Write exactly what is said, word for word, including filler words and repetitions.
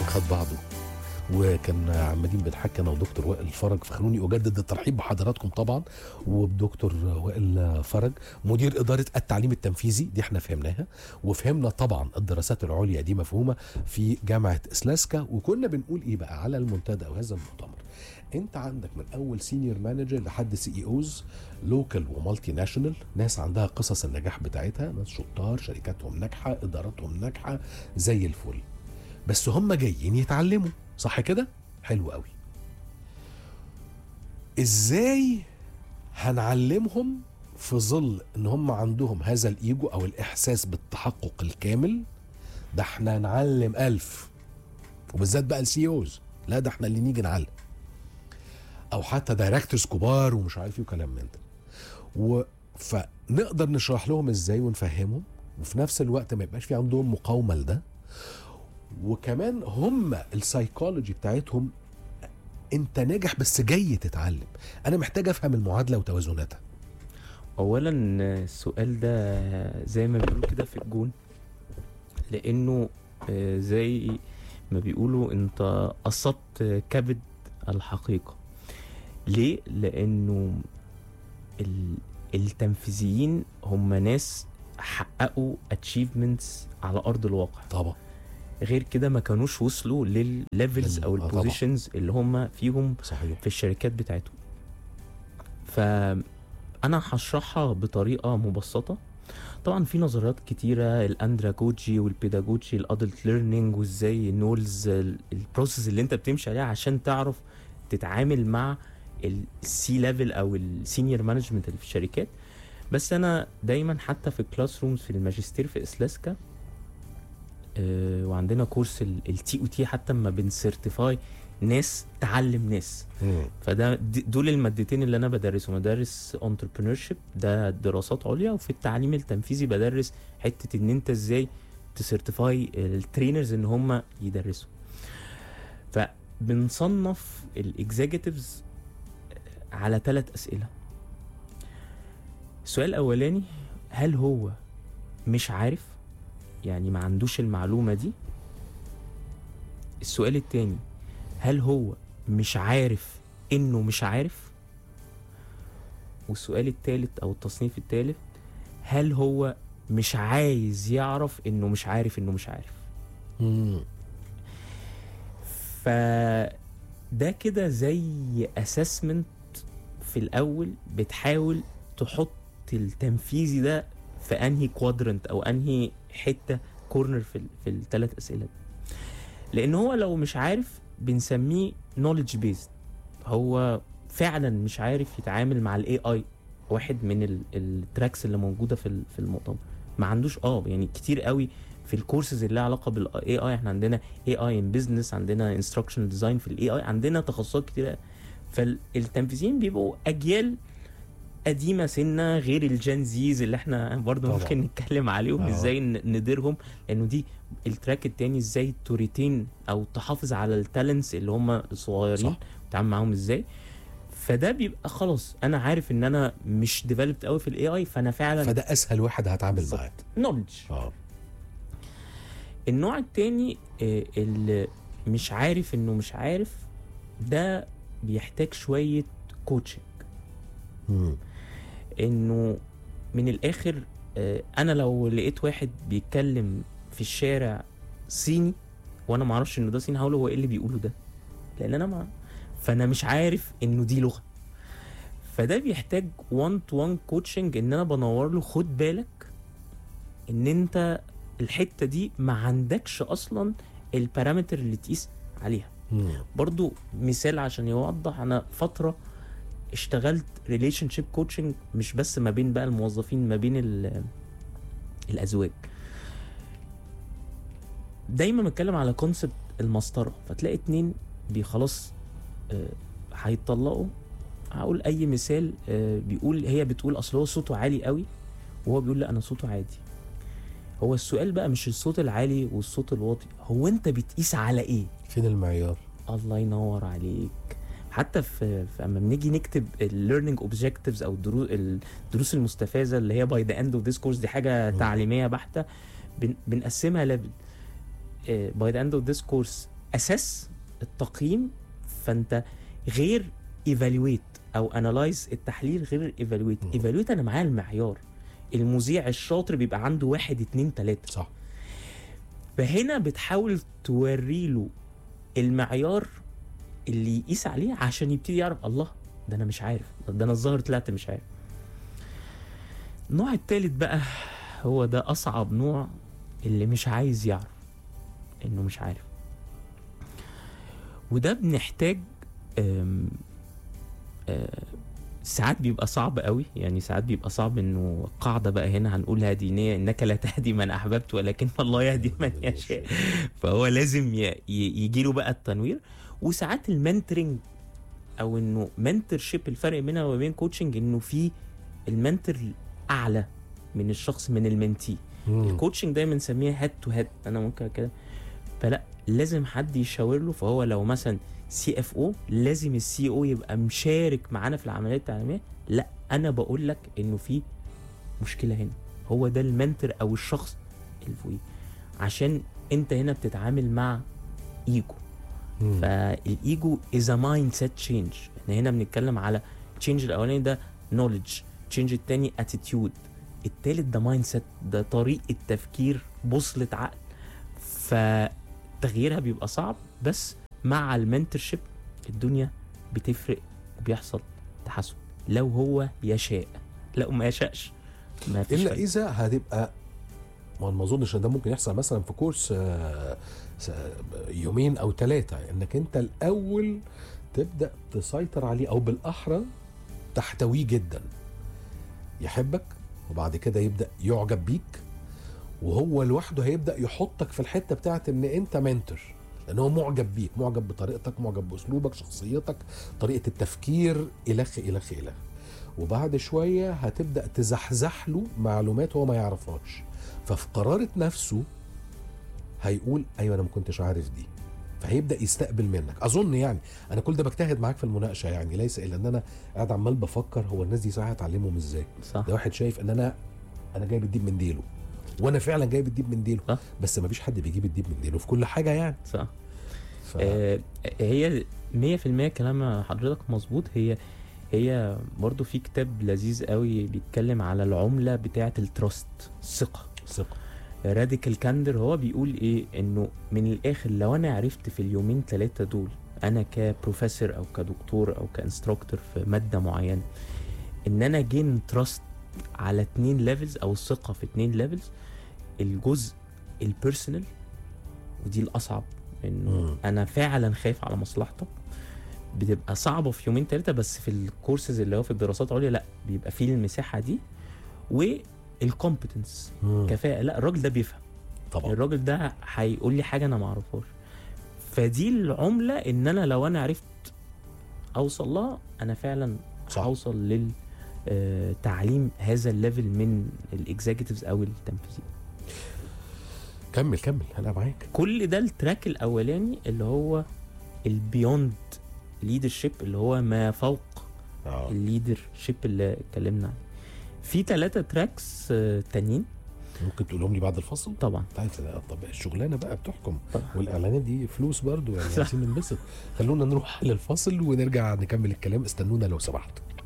خد بعضه وكان عمالين بنحكي انا ودكتور وائل فرج. فخلوني اجدد الترحيب بحضراتكم طبعا وبدكتور وائل فرج مدير اداره التعليم التنفيذي، دي احنا فهمناها، وفهمنا طبعا الدراسات العليا دي مفهومه في جامعه اسلاسكا. وكنا بنقول ايه بقى على المنتدى او هذا المؤتمر؟ انت عندك من اول سينيور مانجر لحد سي اي اوز لوكال ومالتي ناشونال، ناس عندها قصص النجاح بتاعتها، ناس شطار، شركاتهم ناجحه، اداراتهم ناجحه زي الفل، بس هم جايين يتعلموا، صح كده؟ حلو قوي. ازاي هنعلمهم في ظل ان هم عندهم هذا الايجو او الاحساس بالتحقق الكامل؟ ده احنا نعلم الف، وبالذات بقى السي اوز، لا ده احنا اللي نيجي نعلم، او حتى دايركتورز كبار ومش عارف ايه وكلام من ده. و فنقدر نشرح لهم ازاي ونفهمهم، وفي نفس الوقت ما يبقاش في عندهم مقاومه لده. وكمان هم السايكولوجي بتاعتهم انت ناجح بس جاي تتعلم، انا محتاج افهم المعادله وتوازناتها. اولا السؤال ده زي ما بيقولوا كده في الجون، لانه آه، زي ما بيقولوا انت قصدت كبد الحقيقه. ليه؟ لانه ال- التنفيذيين هم ناس حققوا achievements على ارض الواقع، طبعا غير كده ما كانوش وصلوا للليفلز لل- او آه طبعا. البوزيشنز اللي هم فيهم صحيح. في الشركات بتاعتهم. فانا هشرحها بطريقه مبسطه. طبعا في نظريات كتيره، الاندراجوجي والبيداجوجي، الادلت ليرنينج، وازاي النولز، البروسيس اللي انت بتمشي عليها عشان تعرف تتعامل مع السي ليفل او السينيور مانجمنت اللي في الشركات. بس انا دايما حتى في الكلاس رومز في الماجستير في اسلاسكا، آه، وعندنا كورس التي او تي، حتى اما بنسيرتيفاي ناس تعلم ناس. مم. فده د- دول المادتين اللي انا بدرسهم، بدرس انتربرينورشيب، ده دراسات عليا، وفي التعليم التنفيذي بدرس حته ان انت ازاي تسيرتيفاي الترينرز ان هم يدرسوا. فبنصنف الاكزيكتيفز على ثلاث اسئله. السؤال الاولاني، هل هو مش عارف، يعني ما عندوش المعلومه دي؟ السؤال التاني، هل هو مش عارف انه مش عارف؟ والسؤال التالت او التصنيف التالت، هل هو مش عايز يعرف انه مش عارف انه مش عارف؟ مم. فده كده زي اسسمنت في الاول، بتحاول تحط التنفيذي ده في انهي كوادرنت او انهي حته كورنر في ال في الثلاث اسئله دي. لان هو لو مش عارف بنسميه knowledge based، هو فعلا مش عارف يتعامل مع الاي اي. واحد من التراكس اللي موجوده في ال- في المؤتمر ما عندوش اه يعني كتير قوي في الكورسز اللي لها علاقه بالاي اي. احنا عندنا اي اي ان بزنس، عندنا انستراكشنال ديزاين في الاي اي، عندنا تخصصات كتير. فالتنفيذيين بيبقوا اجيال قديمه سنه، غير الجين زيز اللي احنا برضه طبعا. ممكن نتكلم عليهم آه. ازاي ن- نديرهم، لانه دي التراك التاني، ازاي توريتين او تحافظ على التالنتس اللي هم الصغيرين، وتتعامل معاهم ازاي. فده بيبقى خلاص انا عارف ان انا مش ديفلوبد قوي في الاي اي، فانا فعلا فده اسهل واحد هتعامل بالظبط. معاه. نولج. اه النوع التاني آه، اللي مش عارف انه مش عارف، ده بيحتاج شويه كوتشنج. مم. انه من الاخر آه، انا لو لقيت واحد بيتكلم في الشارع صيني وانا ما اعرفش انه ده صيني، هقول له هو ايه اللي بيقوله ده، لان انا ما فانا مش عارف انه دي لغه. فده بيحتاج وان تو وان كوتشنج، ان انا بنور له خد بالك ان انت الحته دي ما عندكش اصلا البارامتر اللي تقيس عليها. مم. برضو مثال عشان يوضح، انا فتره اشتغلت ريليشن شيب كوتشنج، مش بس ما بين بقى الموظفين، ما بين ال- الازواج. دايما بتكلم على كونسبت المسطره. فتلاقي اتنين بي خلاص آه، هيتطلقوا، هقول اي مثال، آه، بيقول هي بتقول اصل هو صوته عالي قوي، وهو بيقول لا انا صوته عادي. هو السؤال بقى مش الصوت العالي والصوت الواطي، هو انت بتقيس على ايه؟ فين المعيار؟ الله ينور عليك. حتى في, في اما بنيجي نكتب الليرنينج اوبجكتيفز او الدروس الدروس المستفاده اللي هي باي ذا اند اوف ذيس كورس، دي حاجه تعليميه بحته، بن بنقسمها ليفل. باي ذا اند اوف ذيس كورس اساس التقييم. فانت غير ايفالويت او انالايز، التحليل غير ايفالويت. مم. ايفالويت انا معايا المعيار، المذيع الشاطر بيبقى عنده واحد اتنين تلاته، صح. فهنا بتحاول توري له المعيار اللي يقيس عليه عشان يبتدي يعرف الله ده انا مش عارف، ده انا الظاهر طلعت مش عارف. النوع التالت بقى هو ده اصعب نوع، اللي مش عايز يعرف انه مش عارف. وده بنحتاج أم أم ساعات بيبقى صعب قوي، يعني ساعات بيبقى صعب انه قاعدة بقى هنا هنقولها دينية، انك لا تهدي من احببت ولكن الله يهدي من يشاء. فهو لازم يجي له بقى التنوير. وساعات المنتورنج او انه منتورشيب، الفرق بينها وبين كوتشنج انه في المنتور اعلى من الشخص من المنتي. الكوتشنج دايما نسميها هيد تو هيد، انا ممكن كده، فلا لازم حد يشاور له. فهو لو مثلا سي اف او لازم السي او يبقى مشارك معانا في العمليه التعليميه. لا انا بقول لك انه في مشكله هنا، هو ده المنتور او الشخص اللي فوقيه، عشان انت هنا بتتعامل مع ايجو. فالايجو از ا مايند سيت تشينج. احنا هنا بنتكلم على تشينج الاولاني ده نوليدج، تشينج الثاني اتيتيود، الثالث ده مايند سيت، ده طريقه تفكير، بوصله عقل. فتغييرها بيبقى صعب، بس مع المنتورشيب الدنيا بتفرق وبيحصل تحسن لو هو يشاء. لو ما يشاءش ما فيش الا فايدة. اذا هتبقى، ما ما اظنش ان ده ممكن يحصل مثلا في كورس آه، يومين او ثلاثه، انك انت الاول تبدا تسيطر عليه، او بالاحرى تحتويه جدا، يحبك وبعد كده يبدا يعجب بيك، وهو لوحده هيبدا يحطك في الحته بتاعت ان انت منتور، لان هو معجب بيك، معجب بطريقتك، معجب باسلوبك، شخصيتك، طريقه التفكير، الخ الخ الخ. وبعد شويه هتبدا تزحزح له معلومات هو ما يعرفهاش، ففي قرارة نفسه هيقول ايوه انا ما كنتش عارف دي، فهيبدا يستقبل منك. اظن يعني انا كل ده بجتهد معاك في المناقشه، يعني ليس الا ان انا قاعد عمال بفكر هو الناس دي صحيح هتعلمهم ازاي. صح. ده واحد شايف ان انا انا جايب الديب من ديله، وانا فعلا جايب الديب من ديله، صح. بس ما فيش حد بيجيب الديب من ديله في كل حاجه يعني. صح. ف... آه هي مية في المية كلام حضرتك مظبوط. هي هي برضو في كتاب لذيذ قوي بيتكلم على العملة بتاعة التراست، الثقة. ثقه. راديكال كاندر هو بيقول ايه، انه من الاخر لو انا عرفت في اليومين ثلاثة دول انا كبروفيسور او كدكتور او كانستراكتور في مادة معينة ان انا جين تراست على اتنين ليفلز، او الثقة في اتنين ليفلز، الجزء البيرسونال ودي الاصعب، انه مم. انا فعلا خايف على مصلحتك، بتبقى صعبة في يومين ثلاثة، بس في الكورسز اللي هو في الدراسات العليا لا بيبقى فيه المساحة دي. والكومبتنس، كفاءة، لا الراجل ده بيفهم طبعا، الراجل ده هيقول لي حاجة انا ما اعرفهاش. فدي العملة، ان انا لو انا عرفت اوصل لها انا فعلا هوصل لل آه تعليم هذا الليفل من الاكزيكتيفز او التنفيذي. كمل كمل انا معاك. كل ده التراك الاولاني اللي هو البيوند ليدرشيب، اللي هو ما فوق آه. الليدرشيب اللي اتكلمنا عنه. في ثلاثة تراكس آه تانيين ممكن تقولهم لي بعد الفصل؟ طبعا. طيب طب الشغلانه بقى بتحكم طبعا. والاعلانات دي فلوس برضو، يعني عايزين ننبسط. خلونا نروح للفصل ونرجع نكمل الكلام، استنونا لو سمحتوا.